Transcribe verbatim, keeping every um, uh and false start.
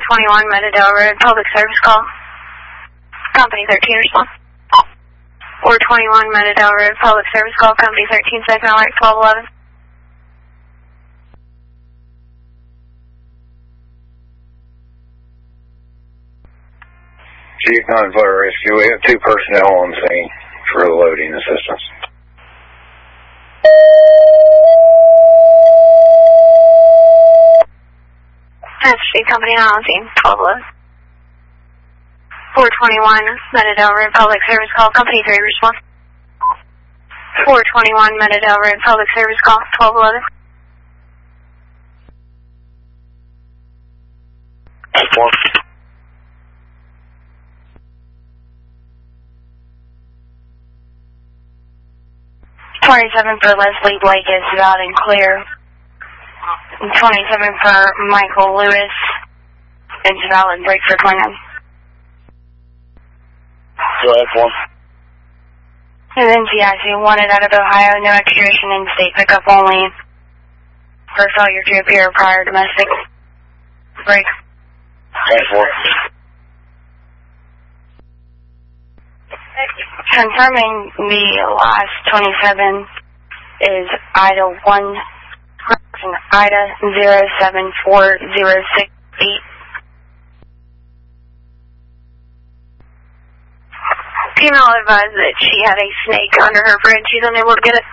twenty-one Meadowdale Road, public service call. Company thirteen, respond. four twenty-one Meadowdale Road, public service call. Company thirteen, second alert, twelve eleven. Chief, nine Fire Rescue. We have two personnel on scene for loading assistance. That's Chief Company nine on scene, twelve eleven. four twenty-one Meadowdale Road, public service call. Company three, response. four twenty-one Meadowdale Road, public service call, twelve eleven. One. twenty-seven for Leslie Blake is loud and clear. twenty-seven for Michael Lewis is valid break for plan. Go ahead, one. And then G I C wanted out of Ohio, no extradition in state pickup only. For failure to appear prior domestic break. ten four. Confirming the last twenty-seven is Ida one, Ida zero seven four zero six eight. Female advised that she had a snake under her bridge. She's unable to get it.